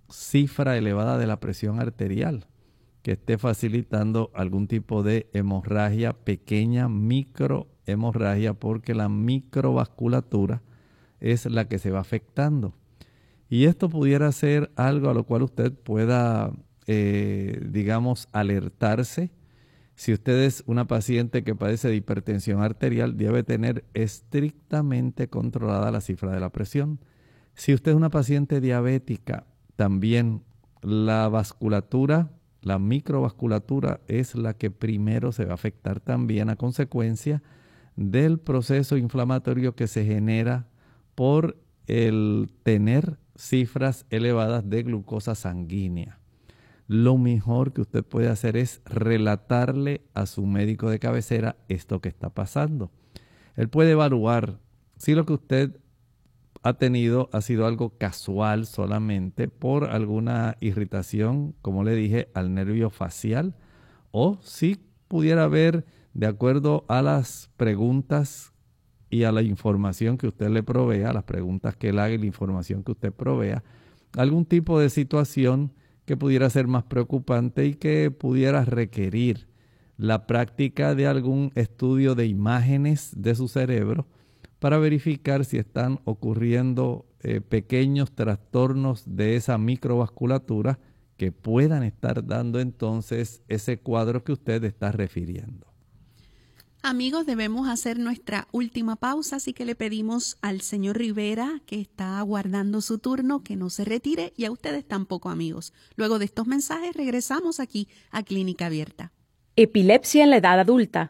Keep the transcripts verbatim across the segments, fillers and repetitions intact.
cifra elevada de la presión arterial que esté facilitando algún tipo de hemorragia, pequeña microhemorragia, porque la microvasculatura es la que se va afectando. Y esto pudiera ser algo a lo cual usted pueda, eh, digamos, alertarse. Si usted es una paciente que padece de hipertensión arterial, debe tener estrictamente controlada la cifra de la presión. Si usted es una paciente diabética, también la vasculatura, la microvasculatura es la que primero se va a afectar también a consecuencia del proceso inflamatorio que se genera por el tener cifras elevadas de glucosa sanguínea. Lo mejor que usted puede hacer es relatarle a su médico de cabecera esto que está pasando. Él puede evaluar si lo que usted ha tenido ha sido algo casual solamente por alguna irritación, como le dije, al nervio facial, o si pudiera haber, de acuerdo a las preguntas y a la información que usted le provea, las preguntas que él haga y la información que usted provea, algún tipo de situación que pudiera ser más preocupante y que pudiera requerir la práctica de algún estudio de imágenes de su cerebro para verificar si están ocurriendo eh, pequeños trastornos de esa microvasculatura que puedan estar dando entonces ese cuadro que usted está refiriendo. Amigos, debemos hacer nuestra última pausa, así que le pedimos al señor Rivera, que está aguardando su turno, que no se retire, y a ustedes tampoco, amigos. Luego de estos mensajes regresamos aquí a Clínica Abierta. Epilepsia en la edad adulta.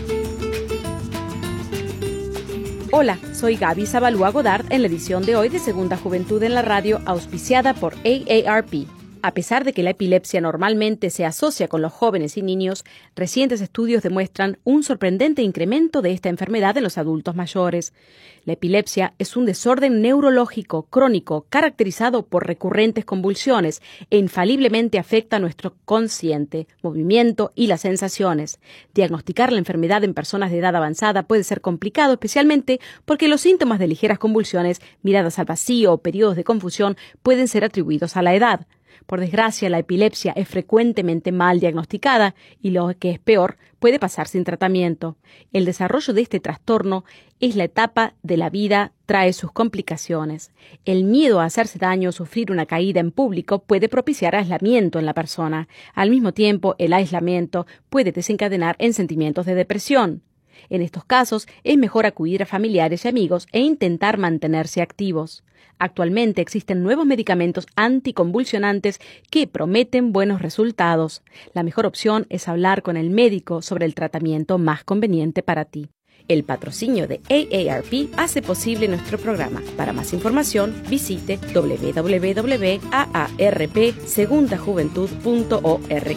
Hola, soy Gaby Zabalúa Godard en la edición de hoy de Segunda Juventud en la Radio, auspiciada por A A R P. A pesar de que la epilepsia normalmente se asocia con los jóvenes y niños, recientes estudios demuestran un sorprendente incremento de esta enfermedad en los adultos mayores. La epilepsia es un desorden neurológico crónico caracterizado por recurrentes convulsiones e infaliblemente afecta a nuestro consciente, movimiento y las sensaciones. Diagnosticar la enfermedad en personas de edad avanzada puede ser complicado, especialmente porque los síntomas de ligeras convulsiones, miradas al vacío o periodos de confusión pueden ser atribuidos a la edad. Por desgracia, la epilepsia es frecuentemente mal diagnosticada y, lo que es peor, puede pasar sin tratamiento. El desarrollo de este trastorno es la etapa de la vida, trae sus complicaciones. El miedo a hacerse daño o sufrir una caída en público puede propiciar aislamiento en la persona. Al mismo tiempo, el aislamiento puede desencadenar en sentimientos de depresión. En estos casos, es mejor acudir a familiares y amigos e intentar mantenerse activos. Actualmente existen nuevos medicamentos anticonvulsionantes que prometen buenos resultados. La mejor opción es hablar con el médico sobre el tratamiento más conveniente para ti. El patrocinio de A A R P hace posible nuestro programa. Para más información, visite w w w punto a a r p segunda juventud punto org.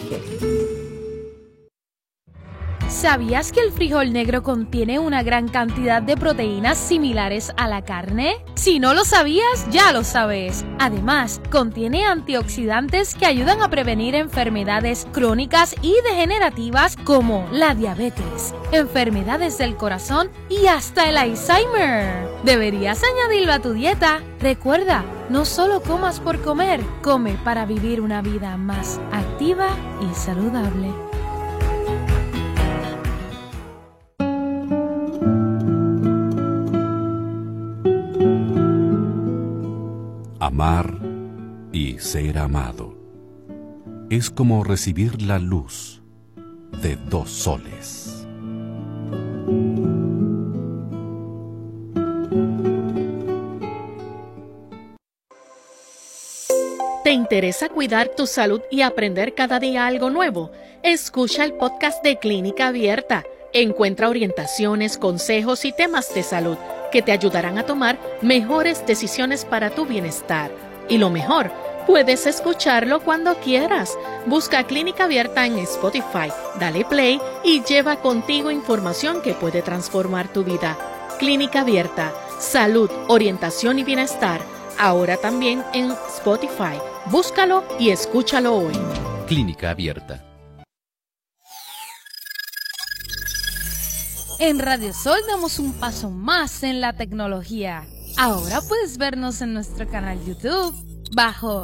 ¿Sabías que el frijol negro contiene una gran cantidad de proteínas similares a la carne? Si no lo sabías, ya lo sabes. Además, contiene antioxidantes que ayudan a prevenir enfermedades crónicas y degenerativas como la diabetes, enfermedades del corazón y hasta el Alzheimer. Deberías añadirlo a tu dieta. Recuerda, no solo comas por comer, come para vivir una vida más activa y saludable. Amar y ser amado es como recibir la luz de dos soles. ¿Te interesa cuidar tu salud y aprender cada día algo nuevo? Escucha el podcast de Clínica Abierta. Encuentra orientaciones, consejos y temas de salud que te ayudarán a tomar mejores decisiones para tu bienestar. Y lo mejor, puedes escucharlo cuando quieras. Busca Clínica Abierta en Spotify, dale play y lleva contigo información que puede transformar tu vida. Clínica Abierta, salud, orientación y bienestar. Ahora también en Spotify. Búscalo y escúchalo hoy. Clínica Abierta. En Radio Sol damos un paso más en la tecnología. Ahora puedes vernos en nuestro canal YouTube bajo